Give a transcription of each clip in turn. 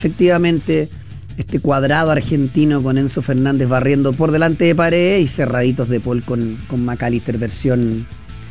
efectivamente este cuadrado argentino con Enzo Fernández barriendo por delante de Paredes y cerraditos de Paul con McAllister versión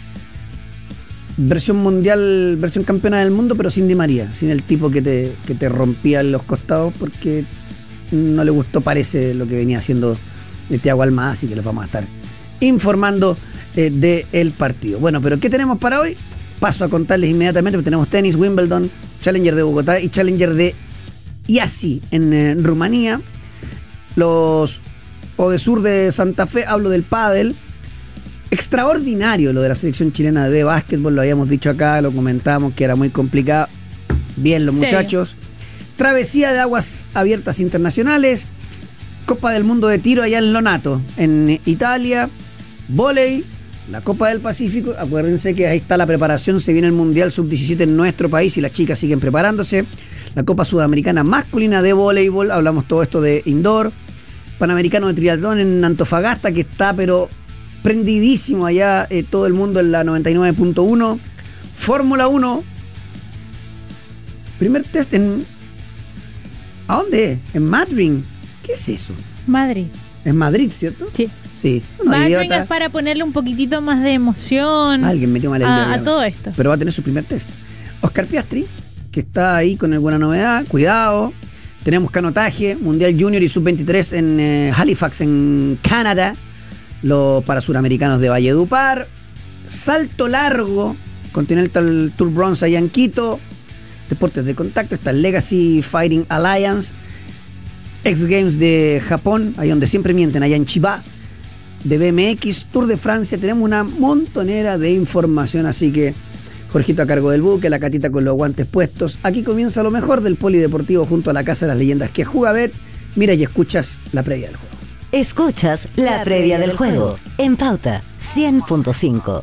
mundial, versión campeona del mundo, pero sin Di María, sin el tipo que te rompía en los costados, porque no le gustó, parece, lo que venía haciendo de Thiago Almada, así que los vamos a estar informando del partido. Bueno, pero ¿qué tenemos para hoy? Paso a contarles inmediatamente, porque tenemos tenis, Wimbledon, Challenger de Bogotá y Challenger de Iasi en Rumanía. Los Odesur de Santa Fe, hablo del pádel. Extraordinario lo de la selección chilena de básquetbol, lo habíamos dicho acá, lo comentamos que era muy complicado. Bien los muchachos. Travesía de aguas abiertas internacionales. Copa del Mundo de tiro allá en Lonato, en Italia. Vóley, la Copa del Pacífico. Acuérdense que ahí está la preparación, se viene el Mundial Sub-17 en nuestro país y las chicas siguen preparándose. La Copa Sudamericana Masculina de Voleibol, hablamos todo esto de indoor. Panamericano de triatlón en Antofagasta, que está pero prendidísimo allá todo el mundo en la 99.1. Fórmula 1. Primer test en... ¿A dónde? En Madrid. ¿Qué es eso? Madrid. En Madrid, ¿cierto? Sí. Sí. Madrid es para ponerle un poquitito más de emoción. Alguien metió mal el dedo a todo esto. Pero va a tener su primer test. Oscar Piastri, que está ahí con alguna novedad. Cuidado. Tenemos canotaje, Mundial Junior y Sub-23 en Halifax, en Canadá. Para suramericanos de Valledupar. Salto largo, Continental Tour Bronze allá en Quito. Deportes de contacto, está el Legacy Fighting Alliance. X Games de Japón, ahí donde siempre mienten, allá en Chiba. De BMX, Tour de Francia. Tenemos una montonera de información, así que Jorgito a cargo del buque, la Catita con los guantes puestos. Aquí comienza lo mejor del polideportivo junto a la Casa de las Leyendas, que es Jugabet. Mira y escuchas la previa del juego. Escuchas la previa del juego en Pauta 100.5.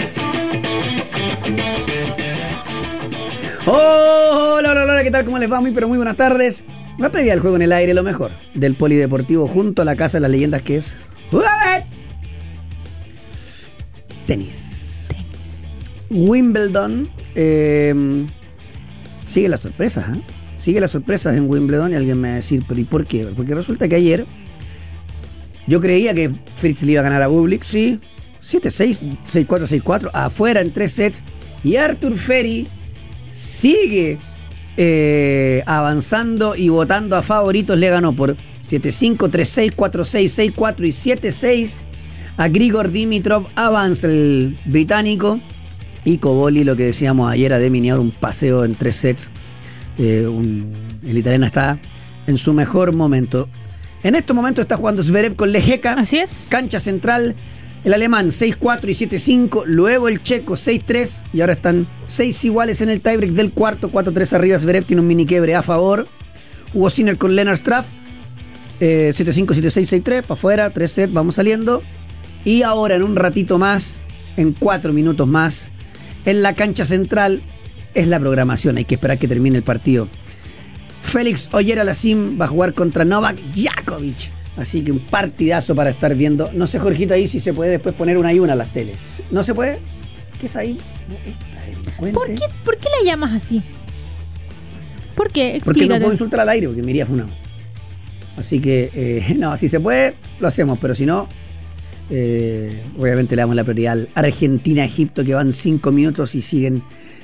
Hola, hola, hola, ¿qué tal? ¿Cómo les va? Muy, pero muy buenas tardes. La previa del juego en el aire, lo mejor del polideportivo junto a la Casa de las Leyendas, que es Jugabet. Tenis. Wimbledon. Sigue las sorpresas, ¿eh? Sigue las sorpresas en Wimbledon y alguien me va a decir, ¿pero y por qué? Porque resulta que ayer yo creía que Fritz le iba a ganar a Bublik, sí, 7-6, 6-4, 6-4, afuera en 3 sets. Y Arthur Ferry sigue avanzando y votando a favoritos. Le ganó por 7-5, 3-6, 4-6, 6-4 y 7-6 a Grigor Dimitrov. Avanza el británico. Y Cobolli, lo que decíamos ayer, a Deminior, un paseo en 3 sets. El italiano está en su mejor momento. En estos momentos está jugando Zverev con Lejeka. Así es. Cancha central, el alemán 6-4 y 7-5. Luego el checo 6-3. Y ahora están 6 iguales en el tiebreak del cuarto. 4-3 arriba. Zverev tiene un mini quiebre a favor. Hugo Sinner con Lennart Straff. 7-5, 7-6, 6-3. Para afuera. 3 sets. Vamos saliendo. Y ahora en un ratito más, en 4 minutos más, en la cancha central, es la programación. Hay que esperar que termine el partido. Félix Auger-Aliassime va a jugar contra Novak Djokovic. Así que un partidazo para estar viendo. No sé, Jorgito, ahí si se puede después poner una y una a las teles. ¿No se puede? ¿Qué es ahí? ¿Por qué la llamas así? ¿Por qué? Explícate. Porque no puedo insultar al aire, porque me iría funado. Así que, no, si se puede, lo hacemos. Pero si no, obviamente le damos la prioridad al Argentina-Egipto, que van 5 minutos y siguen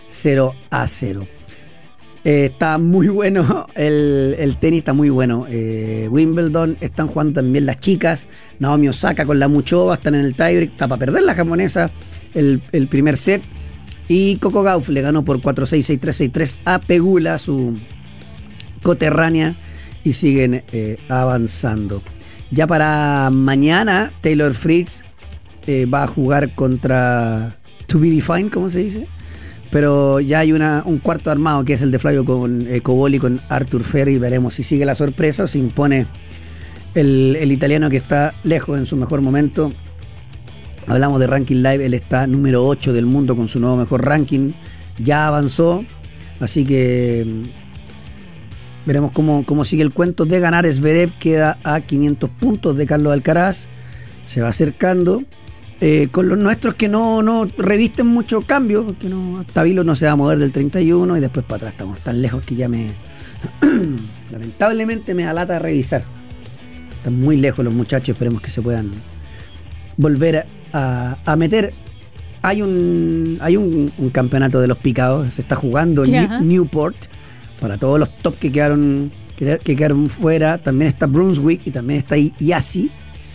0-0. Está muy bueno el tenis, está muy bueno. Wimbledon, están jugando también las chicas. Naomi Osaka con la Muchova están en el tiebreak. Está para perder la japonesa el primer set. Y Coco Gauff le ganó por 4-6, 6-3, 6-3 a Pegula, su coterránea. Y siguen avanzando. Ya para mañana, Taylor Fritz va a jugar contra To Be Defined, ¿cómo se dice? Pero ya hay un cuarto armado, que es el de Flavio con Cobolli, con Arthur Ferry. Veremos si sigue la sorpresa o se impone el italiano, que está lejos en su mejor momento. Hablamos de ranking live, él está número 8 del mundo con su nuevo mejor ranking. Ya avanzó, así que veremos cómo sigue el cuento. De ganar Zverev, queda a 500 puntos de Carlos Alcaraz. Se va acercando. Con los nuestros, que no revisten mucho cambio, porque Tabilo no se va a mover del 31 y después para atrás estamos tan lejos que ya me Lamentablemente me da lata revisar. Están muy lejos los muchachos, esperemos que se puedan volver a meter. Hay un campeonato de los picados, se está jugando en Newport, para todos los top que quedaron fuera. También está Brunswick y también está Yassi.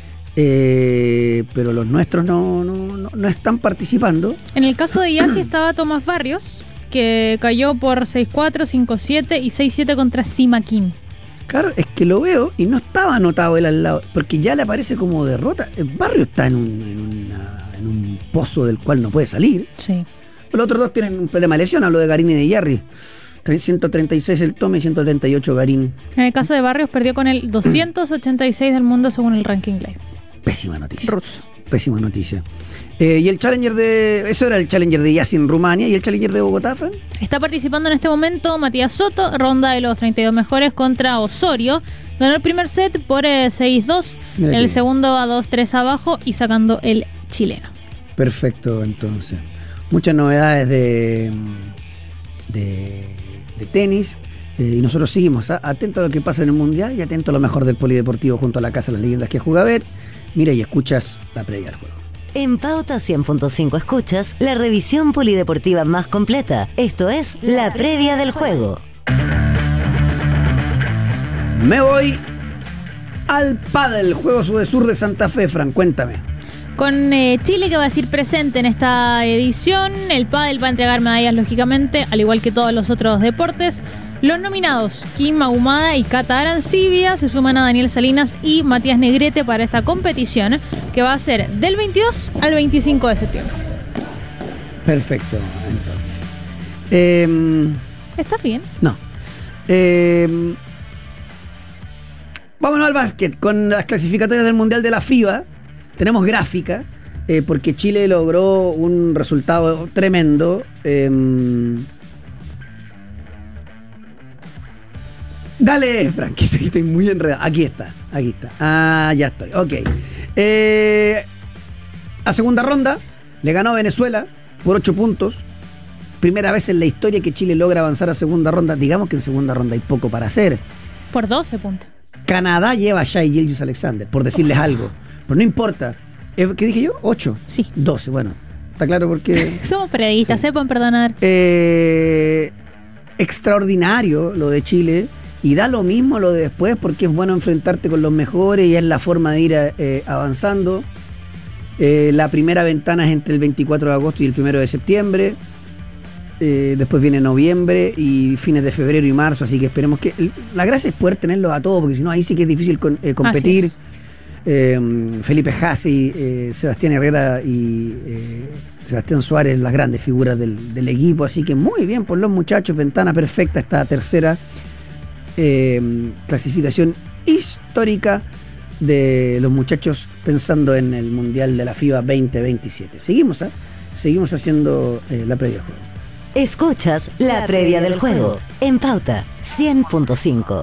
Pero los nuestros no están participando. En el caso de Yassi estaba Tomás Barrios, que cayó por 6-4, 5-7 y 6-7 contra Sima Kim. Claro, es que lo veo y no estaba anotado él al lado, porque ya le aparece como derrota. El Barrio está en un pozo del cual no puede salir. Sí. Los otros dos tienen un problema de lesión, hablo de Garín y de Jarry. 136 el Tome y 138 Garín. En el caso de Barrios perdió con el 286 del mundo según el ranking live. Pésima noticia. Ruso. Pésima noticia. Y el Challenger eso era el Challenger de Yassi en Rumania. ¿Y el Challenger de Bogotá, Fran? Está participando en este momento Matías Soto, ronda de los 32 mejores contra Osorio. Ganó el primer set por 6-2, el segundo a 2-3 abajo y sacando el chileno. Perfecto, entonces. Muchas novedades de tenis. Y nosotros seguimos atentos a lo que pasa en el Mundial y atentos a lo mejor del polideportivo junto a la Casa de las Leyendas que es Jugabet. Mira y escuchas la previa del juego. En Pauta 100.5 escuchas la revisión polideportiva más completa. Esto es la previa del juego. Me voy al pádel, Juego Sudesur de Santa Fe, Fran, cuéntame. Con Chile que va a decir presente en esta edición, el pádel va a entregar medallas lógicamente, al igual que todos los otros deportes. Los nominados, Kim Ahumada y Cata Arancibia, se suman a Daniel Salinas y Matías Negrete para esta competición, que va a ser del 22 al 25 de septiembre. Perfecto, entonces. ¿Estás bien? No. Vámonos al básquet, con las clasificatorias del Mundial de la FIBA. Tenemos gráfica, porque Chile logró un resultado tremendo. Dale, Frank, que estoy muy enredado. Aquí está. Ah, ya estoy. Ok. A segunda ronda le ganó a Venezuela por 8 puntos. Primera vez en la historia que Chile logra avanzar a segunda ronda. Digamos que en segunda ronda hay poco para hacer. Por 12 puntos. Canadá lleva a Shai Gilgeous-Alexander, por decirles algo. Pero no importa. ¿Qué dije yo? 8. Sí. 12, bueno. Está claro porque... Somos periodistas, sí. Sepan perdonar. Extraordinario lo de Chile. Y da lo mismo lo de después porque es bueno enfrentarte con los mejores y es la forma de ir avanzando. La primera ventana es entre el 24 de agosto y el 1 de septiembre. Después viene noviembre y fines de febrero y marzo, así que esperemos que... La gracia es poder tenerlos a todos, porque si no ahí sí que es difícil competir. Felipe Jassi, Sebastián Herrera y Sebastián Suárez, las grandes figuras del equipo, así que muy bien por los muchachos, ventana perfecta esta tercera clasificación histórica de los muchachos pensando en el Mundial de la FIBA 2027. Seguimos haciendo la previa del juego. Escuchas la previa del juego en Pauta 100.5.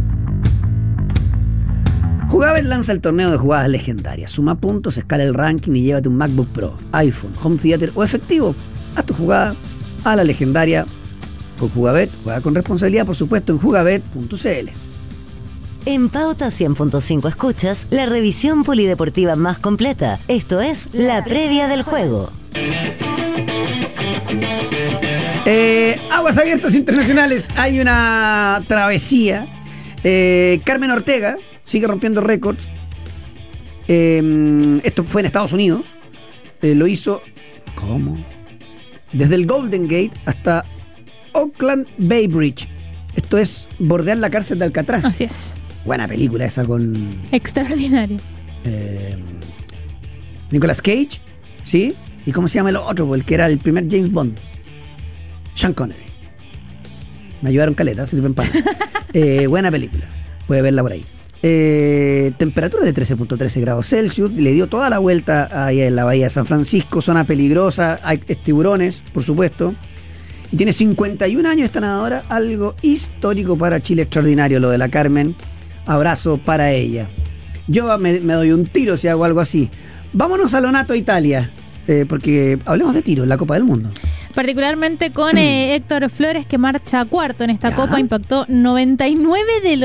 Jugabet lanza el torneo de jugadas legendarias. Suma puntos, escala el ranking y llévate un MacBook Pro, iPhone, Home Theater o efectivo. Haz tu jugada a la legendaria con Jugabet. Juega con responsabilidad, por supuesto, en jugabet.cl. En Pauta 100.5 escuchas la revisión polideportiva más completa. Esto es la previa del juego. Aguas abiertas internacionales. Hay una travesía. Carmen Ortega sigue rompiendo récords. Esto fue en Estados Unidos. Lo hizo, ¿cómo? Desde el Golden Gate hasta Oakland Bay Bridge. Esto es bordear la cárcel de Alcatraz. Así es. Buena película esa con... Extraordinario. Nicolas Cage, ¿sí? ¿Y cómo se llama el otro? El que era el primer James Bond. Sean Connery. Me ayudaron caleta, sirven para. Buena película. Puede verla por ahí. Temperatura de 13.13 grados Celsius. Le dio toda la vuelta ahí en la bahía de San Francisco. Zona peligrosa. Hay tiburones, por supuesto. Y tiene 51 años esta nadadora. Algo histórico para Chile, extraordinario lo de la Carmen. Abrazo para ella. Yo me doy un tiro si hago algo así. Vámonos a Lonato, Italia. Porque hablemos de tiro en la Copa del Mundo. Particularmente con Héctor Flores, que marcha cuarto en esta Ya. Copa, impactó 99 de los